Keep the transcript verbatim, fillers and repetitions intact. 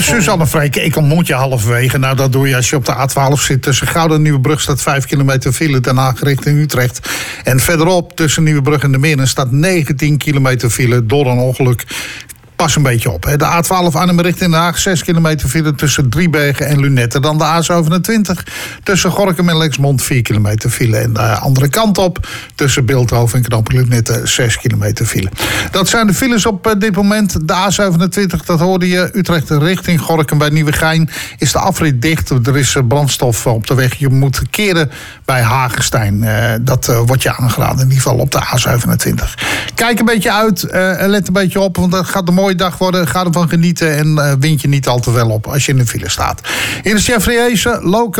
Suzanne Vreken, ik ontmoet je halverwege. Nou, dat doe je als je op de A twaalf zit. Tussen Gouda en Nieuwebrug staat vijf kilometer file. Den Haag richting Utrecht. En verderop tussen Nieuwebrug en de Meren staat negentien kilometer file door een ongeluk. Pas een beetje op. De A twaalf Arnhem richting Den Haag, zes kilometer file tussen Driebergen en Lunetten. Dan de A zevenentwintig tussen Gorinchem en Lexmond, vier kilometer file. En de andere kant op tussen Bilthoven en Knooppunt Lunetten, zes kilometer file. Dat zijn de files op dit moment. De A zevenentwintig, dat hoorde je, Utrecht richting Gorinchem bij Nieuwegein is de afrit dicht. Er is brandstof op de weg. Je moet keren bij Hagestein. Dat wordt je aangeraden, in ieder geval op de A zevenentwintig. Kijk een beetje uit en let een beetje op, want dat gaat een mooie dag worden. Ga ervan genieten en uh, wind je niet al te wel op als je in de file staat. Hier is Jeffrey Eesen, Local.